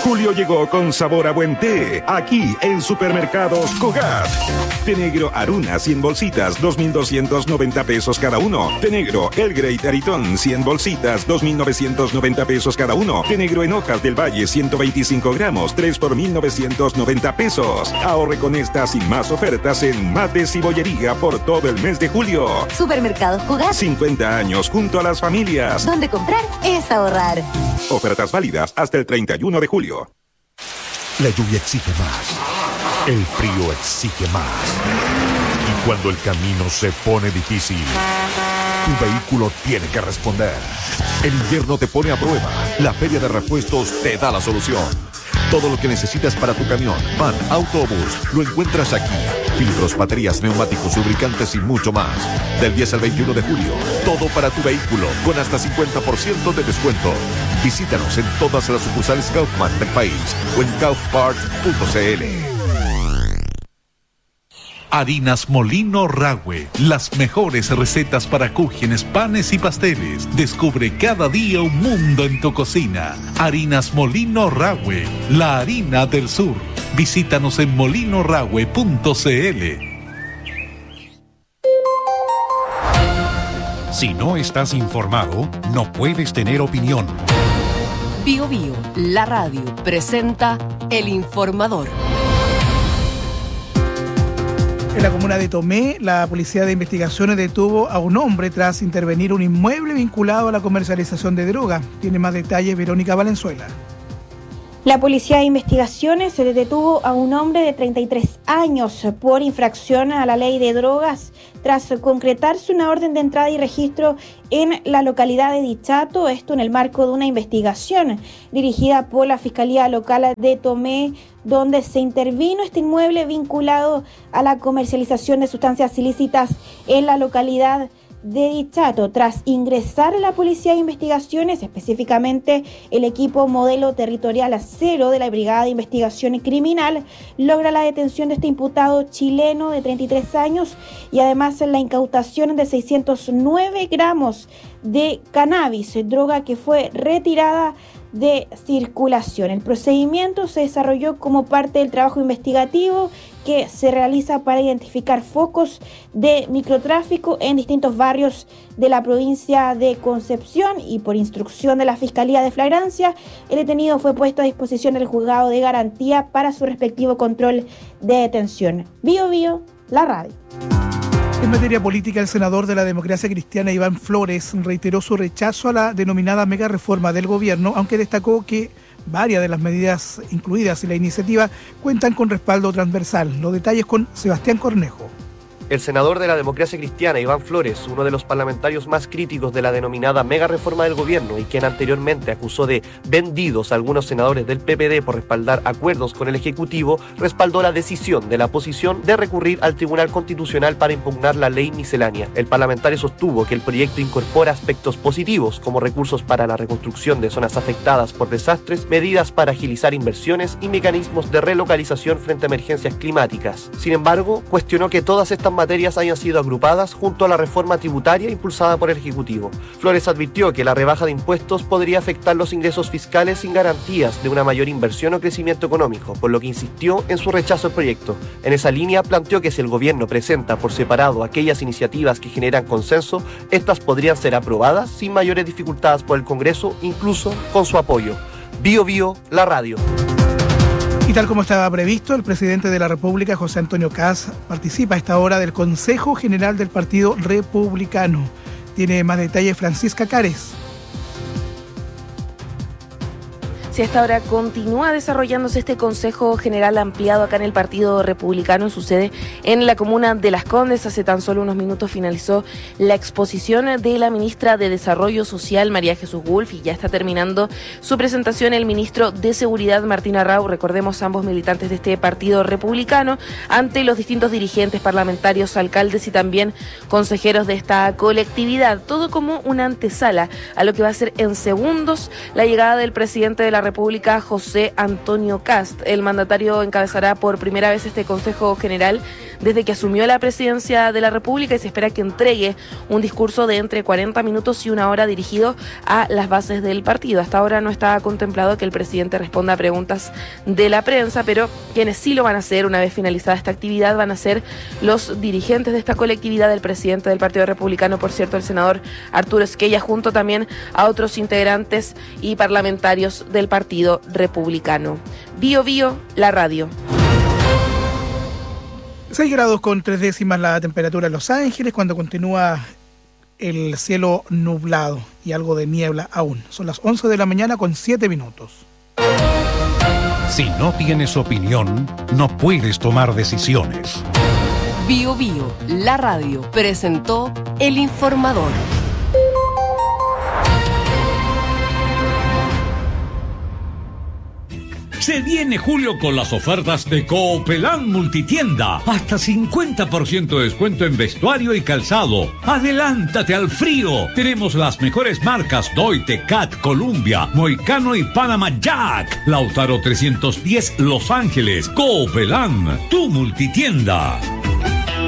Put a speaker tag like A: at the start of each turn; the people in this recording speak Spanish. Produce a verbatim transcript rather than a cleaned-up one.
A: Julio llegó con sabor a buen té, aquí en Supermercados Cogat. Té negro Aruna, cien bolsitas, dos mil doscientos noventa pesos cada uno. Té negro El Great Aritón, cien bolsitas, dos mil novecientos noventa pesos cada uno. Té negro en hojas del Valle, ciento veinticinco gramos, tres por mil novecientos noventa pesos. Ahorre con estas y más ofertas en mates y bollería por todo el mes de julio.
B: Supermercados Cogat.
A: cincuenta años junto a las familias.
B: Donde comprar es ahorrar.
A: Ofertas válidas hasta el treinta y uno de julio.
C: La lluvia exige más. El frío exige más. Y cuando el camino se pone difícil, tu vehículo tiene que responder. El invierno te pone a prueba. La Feria de Repuestos te da la solución. Todo lo que necesitas para tu camión, van, auto o bus, lo encuentras aquí. Filtros, baterías, neumáticos, lubricantes y mucho más. Del diez al veintiuno de julio, todo para tu vehículo, con hasta cincuenta por ciento de descuento. Visítanos en todas las sucursales Kaufman del país o en kaufparts punto c l.
D: Harinas Molino Rahue, las mejores recetas para cúgenes, panes y pasteles. Descubre cada día un mundo en tu cocina. Harinas Molino Rahue, la harina del sur. Visítanos en molino rahue punto c l.
E: Si no estás informado, no puedes tener opinión.
F: Bio Bio, la radio, presenta El Informador.
G: En la comuna de Tomé, la Policía de Investigaciones detuvo a un hombre tras intervenir un inmueble vinculado a la comercialización de droga. Tiene más detalles Verónica Valenzuela.
H: La Policía de Investigaciones se detuvo a un hombre de treinta y tres años por infracción a la ley de drogas tras concretarse una orden de entrada y registro en la localidad de Dichato, esto en el marco de una investigación dirigida por la Fiscalía Local de Tomé, donde se intervino este inmueble vinculado a la comercialización de sustancias ilícitas en la localidad de Dichato. Tras ingresar a la Policía de Investigaciones, específicamente el equipo modelo territorial cero de la Brigada de Investigación Criminal, logra la detención de este imputado chileno de treinta y tres años y además la incautación de seiscientos nueve gramos de cannabis, droga que fue retirada de circulación. El procedimiento se desarrolló como parte del trabajo investigativo que se realiza para identificar focos de microtráfico en distintos barrios de la provincia de Concepción, y por instrucción de la Fiscalía de Flagrancia, el detenido fue puesto a disposición del juzgado de garantía para su respectivo control de detención. Bio Bio, la radio.
G: En materia política, el senador de la Democracia Cristiana, Iván Flores, reiteró su rechazo a la denominada mega reforma del gobierno, aunque destacó que varias de las medidas incluidas en la iniciativa cuentan con respaldo transversal. Los detalles con Sebastián Cornejo.
I: El senador de la Democracia Cristiana, Iván Flores, uno de los parlamentarios más críticos de la denominada mega reforma del gobierno y quien anteriormente acusó de vendidos a algunos senadores del P P D por respaldar acuerdos con el Ejecutivo, respaldó la decisión de la oposición de recurrir al Tribunal Constitucional para impugnar la ley miscelánea. El parlamentario sostuvo que el proyecto incorpora aspectos positivos como recursos para la reconstrucción de zonas afectadas por desastres, medidas para agilizar inversiones y mecanismos de relocalización frente a emergencias climáticas. Sin embargo, cuestionó que todas estas materias hayan sido agrupadas junto a la reforma tributaria impulsada por el Ejecutivo. Flores advirtió que la rebaja de impuestos podría afectar los ingresos fiscales sin garantías de una mayor inversión o crecimiento económico, por lo que insistió en su rechazo al proyecto. En esa línea planteó que si el gobierno presenta por separado aquellas iniciativas que generan consenso, estas podrían ser aprobadas sin mayores dificultades por el Congreso, incluso con su apoyo. Bio Bio, la radio.
G: Y tal como estaba previsto, el presidente de la República, José Antonio Kast, participa a esta hora del Consejo General del Partido Republicano. Tiene más detalles Francisca Cárez.
J: Si hasta ahora continúa desarrollándose este Consejo General ampliado acá en el Partido Republicano en su sede en la comuna de Las Condes. Hace tan solo unos minutos finalizó la exposición de la ministra de Desarrollo Social, María Jesús Wolf, y ya está terminando su presentación el ministro de Seguridad, Martín Arrau, recordemos ambos militantes de este Partido Republicano, ante los distintos dirigentes parlamentarios, alcaldes y también consejeros de esta colectividad. Todo como una antesala a lo que va a ser en segundos la llegada del presidente de la República República, José Antonio Kast. El mandatario encabezará por primera vez este Consejo General desde que asumió la presidencia de la República y se espera que entregue un discurso de entre cuarenta minutos y una hora dirigido a las bases del partido. Hasta ahora no está contemplado que el presidente responda a preguntas de la prensa, pero quienes sí lo van a hacer una vez finalizada esta actividad van a ser los dirigentes de esta colectividad, el presidente del Partido Republicano, por cierto, el senador Arturo Esquella, junto también a otros integrantes y parlamentarios del Partido Republicano. Bio Bio, la radio.
G: seis grados con tres décimas la temperatura en Los Ángeles cuando continúa el cielo nublado y algo de niebla aún. Son las once de la mañana con siete minutos.
E: Si no tienes opinión, no puedes tomar decisiones.
F: Bio Bio, la radio, presentó El Informador.
K: Se viene julio con las ofertas de Coopelán Multitienda. Hasta cincuenta por ciento de descuento en vestuario y calzado. ¡Adelántate al frío! Tenemos las mejores marcas Doite, Cat, Columbia, Moicano y Panama Jack. Lautaro trescientos diez, Los Ángeles. Coopelán, tu multitienda.